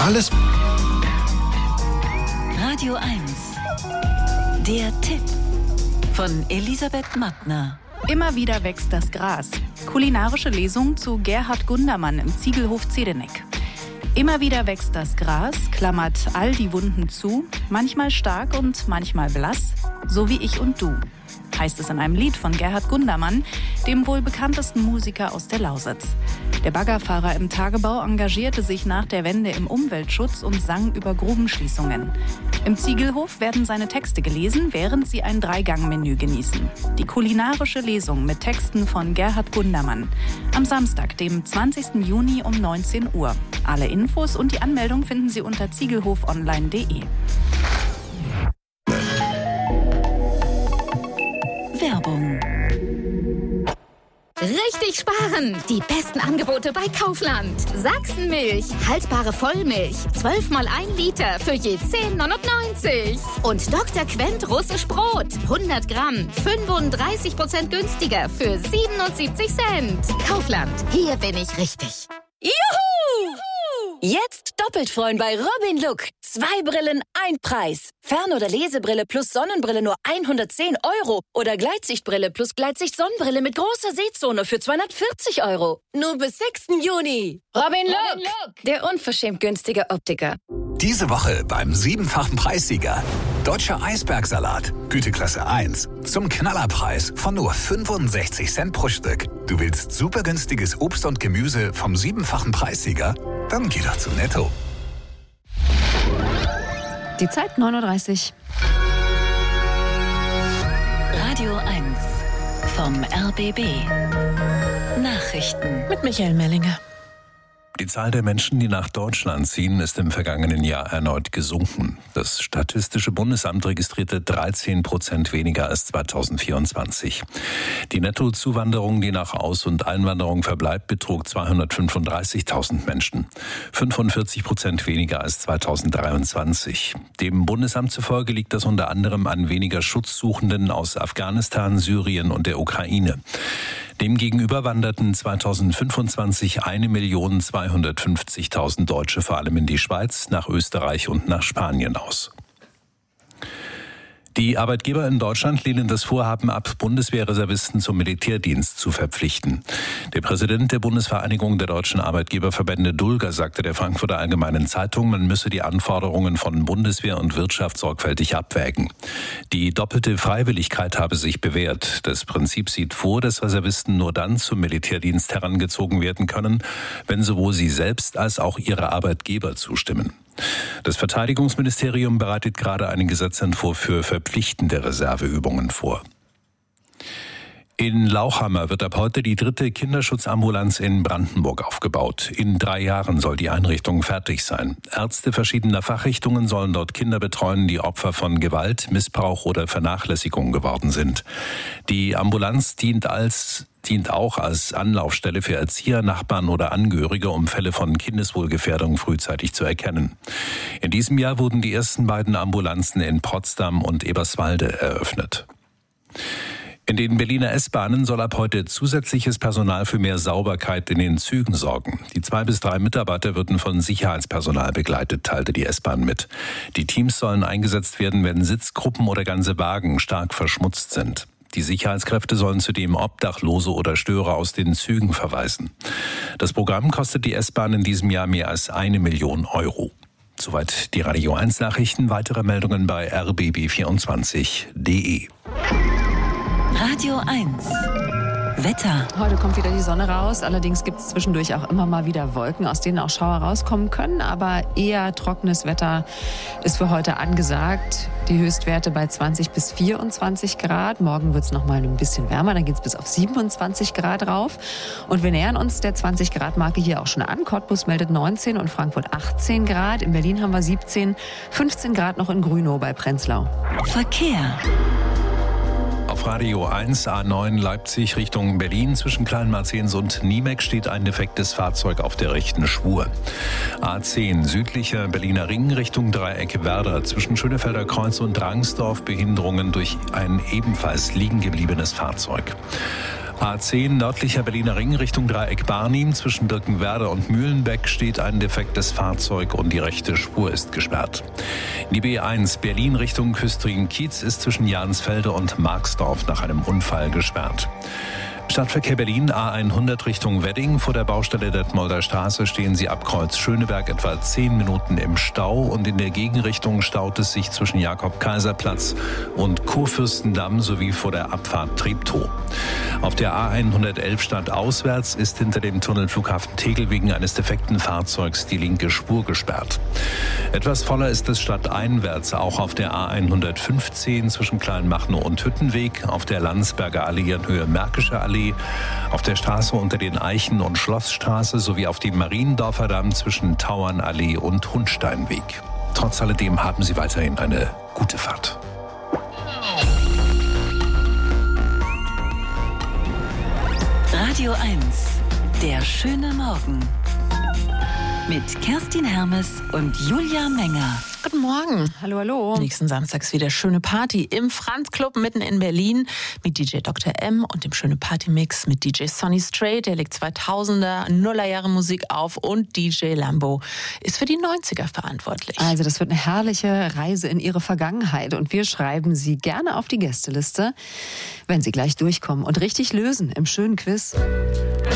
Alles. Radio 1. Der Tipp von Elisabeth Mattner. Immer wieder wächst das Gras. Kulinarische Lesung zu Gerhard Gundermann im Ziegelhof Zedeneck. Immer wieder wächst das Gras, klammert all die Wunden zu, manchmal stark und manchmal blass, so wie ich und du, heißt es in einem Lied von Gerhard Gundermann, dem wohl bekanntesten Musiker aus der Lausitz. Der Baggerfahrer im Tagebau engagierte sich nach der Wende im Umweltschutz und sang über Grubenschließungen. Im Ziegelhof werden seine Texte gelesen, während sie ein Dreigang-Menü genießen. Die kulinarische Lesung mit Texten von Gerhard Gundermann. Am Samstag, dem 20. Juni um 19 Uhr. Alle Infos und die Anmeldung finden Sie unter ziegelhofonline.de. Werbung. Richtig sparen! Die besten Angebote bei Kaufland. Sachsenmilch, haltbare Vollmilch, 12 mal 1 Liter für je 10,99. Und Dr. Quent russisch Brot, 100 Gramm, 35% günstiger für 77 Cent. Kaufland, hier bin ich richtig. Juhu! Jetzt doppelt freuen bei Robin Look. 2 Brillen, 1 Preis. Fern- oder Lesebrille plus Sonnenbrille nur 110 €. Oder Gleitsichtbrille plus Gleitsicht-Sonnenbrille mit großer Sehzone für 240 €. Nur bis 6. Juni. Robin Look, der unverschämt günstige Optiker. Diese Woche beim 7-fachen Preissieger. Deutscher Eisbergsalat, Güteklasse 1. Zum Knallerpreis von nur 65 Cent pro Stück. Du willst super günstiges Obst und Gemüse vom 7-fachen Preissieger? Dann geh doch zu Netto. Die Zeit 9:30 Uhr. Radio 1 vom RBB. Nachrichten Mit Michael Mellinger. Die Zahl der Menschen, die nach Deutschland ziehen, ist im vergangenen Jahr erneut gesunken. Das Statistische Bundesamt registrierte 13% weniger als 2024. Die Nettozuwanderung, die nach Aus- und Einwanderung verbleibt, betrug 235.000 Menschen. 45% weniger als 2023. Dem Bundesamt zufolge liegt das unter anderem an weniger Schutzsuchenden aus Afghanistan, Syrien und der Ukraine. Demgegenüber wanderten 2025 1.250.000 Deutsche vor allem in die Schweiz, nach Österreich und nach Spanien aus. Die Arbeitgeber in Deutschland lehnen das Vorhaben ab, Bundeswehrreservisten zum Militärdienst zu verpflichten. Der Präsident der Bundesvereinigung der deutschen Arbeitgeberverbände Dulger sagte der Frankfurter Allgemeinen Zeitung, man müsse die Anforderungen von Bundeswehr und Wirtschaft sorgfältig abwägen. Die doppelte Freiwilligkeit habe sich bewährt. Das Prinzip sieht vor, dass Reservisten nur dann zum Militärdienst herangezogen werden können, wenn sowohl sie selbst als auch ihre Arbeitgeber zustimmen. Das Verteidigungsministerium bereitet gerade einen Gesetzentwurf für verpflichtende Reserveübungen vor. In Lauchhammer wird ab heute die 3. Kinderschutzambulanz in Brandenburg aufgebaut. In 3 Jahren soll die Einrichtung fertig sein. Ärzte verschiedener Fachrichtungen sollen dort Kinder betreuen, die Opfer von Gewalt, Missbrauch oder Vernachlässigung geworden sind. Die Ambulanz dient auch als Anlaufstelle für Erzieher, Nachbarn oder Angehörige, um Fälle von Kindeswohlgefährdung frühzeitig zu erkennen. In diesem Jahr wurden die ersten beiden Ambulanzen in Potsdam und Eberswalde eröffnet. In den Berliner S-Bahnen soll ab heute zusätzliches Personal für mehr Sauberkeit in den Zügen sorgen. Die 2 bis 3 Mitarbeiter würden von Sicherheitspersonal begleitet, teilte die S-Bahn mit. Die Teams sollen eingesetzt werden, wenn Sitzgruppen oder ganze Wagen stark verschmutzt sind. Die Sicherheitskräfte sollen zudem Obdachlose oder Störer aus den Zügen verweisen. Das Programm kostet die S-Bahn in diesem Jahr mehr als 1 Million €. Soweit die Radio 1 Nachrichten. Weitere Meldungen bei rbb24.de. Radio 1 Wetter. Heute kommt wieder die Sonne raus, allerdings gibt es zwischendurch auch immer mal wieder Wolken, aus denen auch Schauer rauskommen können, aber eher trockenes Wetter ist für heute angesagt. Die Höchstwerte bei 20 bis 24 Grad. Morgen wird es noch mal ein bisschen wärmer, dann geht es bis auf 27 Grad rauf. Und wir nähern uns der 20-Grad-Marke hier auch schon an. Cottbus meldet 19 und Frankfurt 18 Grad. In Berlin haben wir 17, 15 Grad noch in Grünow bei Prenzlau. Verkehr. Auf Radio 1 A9 Leipzig Richtung Berlin zwischen Kleinmarzens und Niemek steht ein defektes Fahrzeug auf der rechten Spur. A10 südlicher Berliner Ring Richtung Dreieck Werder zwischen Schönefelder Kreuz und Drangsdorf Behinderungen durch ein ebenfalls liegen gebliebenes Fahrzeug. A10 nördlicher Berliner Ring Richtung Dreieck Barnim. Zwischen Birkenwerder und Mühlenbeck steht ein defektes Fahrzeug und die rechte Spur ist gesperrt. Die B1 Berlin Richtung Küstrin-Kiez ist zwischen Jansfelde und Marxdorf nach einem Unfall gesperrt. Stadtverkehr Berlin, A100 Richtung Wedding. Vor der Baustelle Detmolder Straße stehen Sie ab Kreuz Schöneberg etwa 10 Minuten im Stau. Und in der Gegenrichtung staut es sich zwischen Jakob-Kaiser-Platz und Kurfürstendamm sowie vor der Abfahrt Treptow. Auf der A111 stadtauswärts ist hinter dem Tunnel Flughafen Tegel wegen eines defekten Fahrzeugs die linke Spur gesperrt. Etwas voller ist es stadteinwärts, auch auf der A115 zwischen Kleinmachnow und Hüttenweg, auf der Landsberger Allee in Höhe Märkische Allee, auf der Straße unter den Eichen- und Schlossstraße sowie auf dem Mariendorfer Damm zwischen Tauernallee und Hundsteinweg. Trotz alledem haben Sie weiterhin eine gute Fahrt. Radio 1, der schöne Morgen. Mit Kerstin Hermes und Julia Menger. Guten Morgen. Hallo, hallo. Nächsten Samstag ist wieder schöne Party im Franz Club mitten in Berlin mit DJ Dr. M und dem schöne Partymix mit DJ Sonny Strait. Der legt 2000er, Nullerjahre Musik auf und DJ Lambo ist für die 90er verantwortlich. Also das wird eine herrliche Reise in Ihre Vergangenheit und wir schreiben Sie gerne auf die Gästeliste, wenn Sie gleich durchkommen und richtig lösen im schönen Quiz.